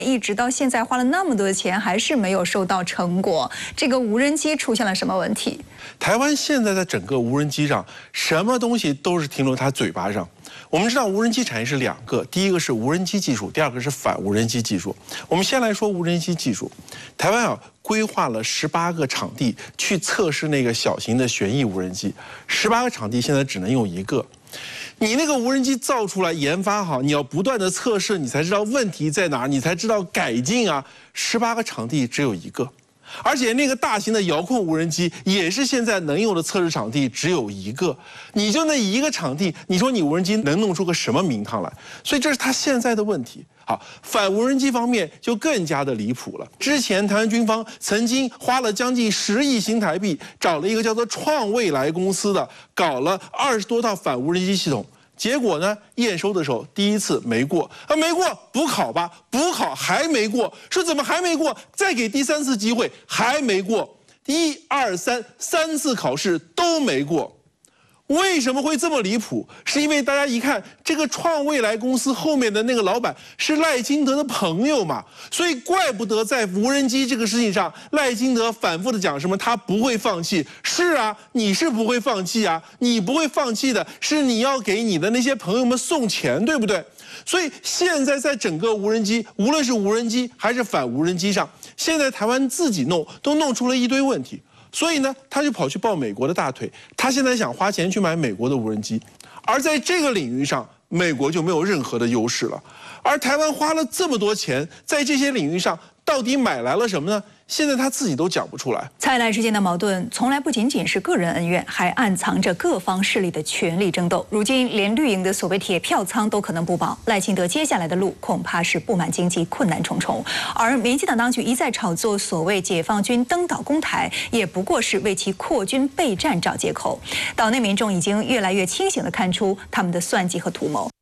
一直到现在花了那么多钱，还是没有收到成果。这个无人机出现了什么问题？ 台湾现在在整个无人机上，什么东西都是停留在它嘴巴上。我们知道无人机产业是两个，第一个是无人机技术，第二个是反无人机技术。我们先来说无人机技术，台湾规划了18个场地去测试那个小型的旋翼无人机，18个场地现在只能用1个。你那个无人机造出来、研发好，你要不断的测试，你才知道问题在哪儿，你才知道改进啊。18个场地只有1个，而且那个大型的遥控无人机也是现在能用的测试场地只有1个。你就那1个场地，你说你无人机能弄出个什么名堂来？所以这是它现在的问题。好，反无人机方面就更加的离谱了。之前台湾军方曾经花了将近10亿新台币，找了一个叫做创未来公司的，搞了20多套反无人机系统。结果呢，验收的时候第一次没过，没过补考吧，补考还没过，说怎么还没过？再给第3次机会，还没过。1、2、3次考试都没过。为什么会这么离谱？是因为大家一看这个创未来公司后面的那个老板是赖清德的朋友嘛，所以怪不得在无人机这个事情上，赖清德反复的讲什么他不会放弃。是啊，你是不会放弃啊，你不会放弃的是你要给你的那些朋友们送钱，对不对？所以现在在整个无人机，无论是无人机还是反无人机上，现在台湾自己都弄出了一堆问题。所以呢，他就跑去抱美国的大腿，他现在想花钱去买美国的无人机，而在这个领域上，美国就没有任何的优势了。而台湾花了这么多钱，在这些领域上到底买来了什么呢？现在他自己都讲不出来。 蔡赖之间的矛盾从来不仅仅是个人恩怨，还暗藏着各方势力的权力争斗。如今连绿营的所谓铁票仓都可能不保，赖清德接下来的路恐怕是不满经济困难重重。而民进党当局一再炒作所谓解放军登岛攻台，也不过是为其扩军备战找借口。岛内民众已经越来越清醒地看出他们的算计和图谋。